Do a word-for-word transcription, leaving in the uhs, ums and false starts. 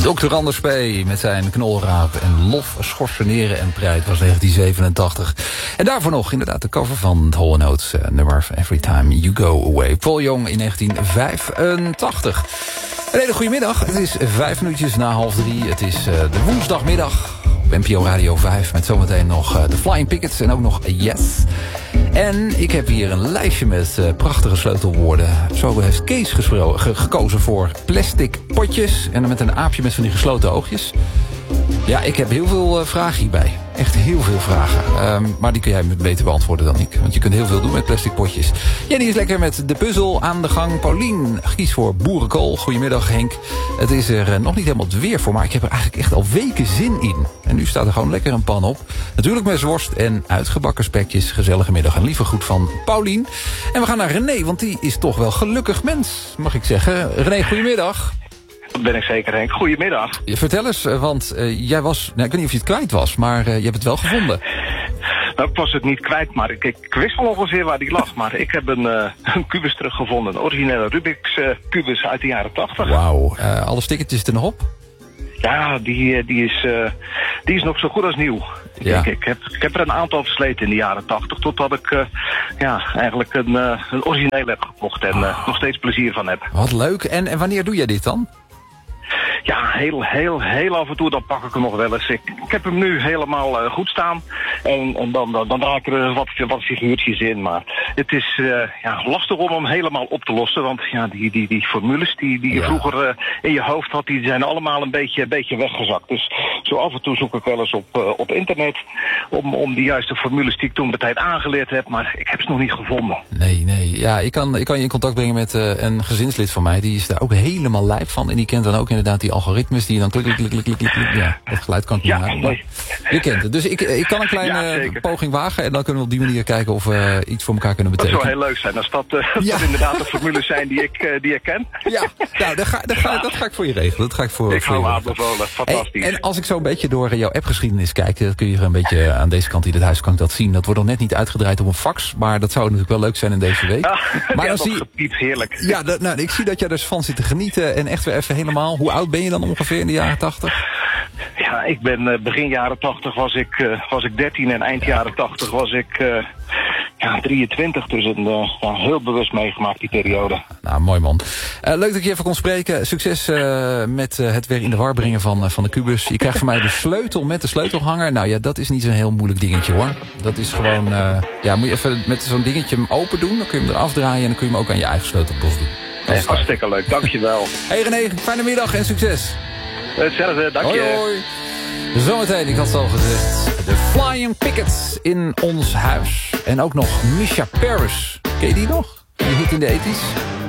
dokter Anders P. met zijn knolraap en lof, schorseneren en preit was negentien zevenentachtig. En daarvoor nog inderdaad de cover van het Hall and Oates uh, nummer Every Time You Go Away. Paul Young in negentien vijfentachtig. Een hele goede middag. Het is vijf minuutjes na half drie. Het is uh, de woensdagmiddag op N P O Radio vijf met zometeen nog uh, de Flying Pickets en ook nog Yes. En ik heb hier een lijstje met uh, prachtige sleutelwoorden. Zo heeft Kees gespro- ge- gekozen voor plastic potjes. En met een aapje met van die gesloten oogjes. Ja, ik heb heel veel uh, vragen hierbij. Echt heel veel vragen. Um, maar die kun jij beter beantwoorden dan ik. Want je kunt heel veel doen met plastic potjes. Jenny is lekker met de puzzel aan de gang. Paulien kiest voor boerenkool. Goedemiddag Henk. Het is er uh, nog niet helemaal het weer voor. Maar ik heb er eigenlijk echt al weken zin in. En nu staat er gewoon lekker een pan op. Natuurlijk met worst en uitgebakken spekjes. Gezellige middag en lieve groet van Paulien. En we gaan naar René. Want die is toch wel gelukkig mens. Mag ik zeggen. René, goedemiddag. Dat ben ik zeker, Henk. Goedemiddag. Vertel eens, want uh, jij was... Nou, ik weet niet of je het kwijt was, maar uh, je hebt het wel gevonden. Nou, ik was het niet kwijt, maar ik, ik wist al ongeveer waar die lag. Maar ik heb een, uh, een kubus teruggevonden. Een originele Rubik's uh, kubus uit de jaren tachtig. Wauw. Uh, alle stickertjes er nog op? Ja, die, die, is, uh, die is nog zo goed als nieuw. Ja. Ik, ik, heb, ik heb er een aantal versleten in de jaren tachtig. Totdat ik uh, ja, eigenlijk een, uh, een origineel heb gekocht. En uh, nog steeds plezier van heb. Wat leuk. En, en wanneer doe jij dit dan? Ja, heel, heel, heel af en toe dan pak ik hem nog wel eens. Ik, ik heb hem nu helemaal uh, goed staan. En, en dan, dan, dan raken er wat, wat figuurtjes in. Maar het is uh, ja, lastig om hem helemaal op te lossen. Want ja, die, die, die formules die, die je ja. vroeger uh, in je hoofd had, die zijn allemaal een beetje, een beetje weggezakt. Dus zo af en toe zoek ik wel eens op, uh, op internet om, om die juiste formules die ik toen de tijd aangeleerd heb. Maar ik heb ze nog niet gevonden. Nee, nee. Ja, ik kan, ik kan je in contact brengen met uh, een gezinslid van mij. Die is daar ook helemaal lijp van. En die kent dan ook inderdaad die algoritmes die je dan klik, klik, klik, klik, klik, klik. Ja, dat geluid kan ik niet ja, maken. Nee. Je kent het. Dus ik, ik kan een kleine ja, poging wagen. En dan kunnen we op die manier kijken of we uh, iets voor elkaar kunnen betekenen. Dat zou heel leuk zijn als dat, uh, ja. dat inderdaad de formules zijn die ik, uh, die ik ken. Ja, nou, dat ga, dat, ga, dat ga ik voor je regelen. Dat ga ik voor, ik voor hou je aanbevolen. Fantastisch. Hey, en als ik zo een beetje door jouw appgeschiedenis kijk, dan kun je een beetje aan deze kant in het huis kan ik dat zien. Dat wordt nog net niet uitgedraaid op een fax, maar dat zou natuurlijk wel leuk zijn in deze week. Ja, maar ja, dan zie gepiept, heerlijk. Ja, dat, nou, ik zie dat jij er dus van zit te genieten en echt weer even helemaal. Hoe oud ben je dan ongeveer in de jaren tachtig? Ja, ik ben uh, begin jaren tachtig was ik, uh, was ik dertien en eind jaren tachtig was ik uh, ja, drieëntwintig. Dus een, uh, ja, heel bewust meegemaakt die periode. Nou, mooi man. Uh, leuk dat je even kon spreken. Succes uh, met uh, het weer in de war brengen van, uh, van de kubus. Je krijgt van mij de sleutel met de sleutelhanger. Nou ja, dat is niet zo'n heel moeilijk dingetje hoor. Dat is gewoon, uh, ja, moet je even met zo'n dingetje hem open doen. Dan kun je hem eraf draaien en dan kun je hem ook aan je eigen sleutelbos doen. Nee, hartstikke leuk, dankjewel. Hey René, fijne middag en succes. Hetzelfde, dank je. Hoi, hoi. Zometeen, ik had het al gezegd, de Flying Pickets in ons huis. En ook nog Misha Paris. Ken je die nog? Die hit in de ethisch.